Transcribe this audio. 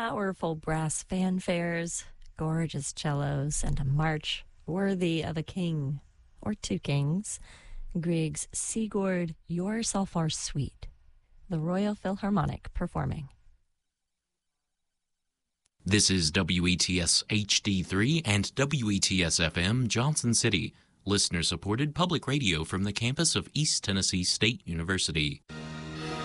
powerful brass fanfares, gorgeous cellos, and a march worthy of a king or two kings, Grieg's Sigurd Jorsalfar Suite, the Royal Philharmonic performing. This is WETS HD3 and WETS FM Johnson City, listener-supported public radio from the campus of East Tennessee State University.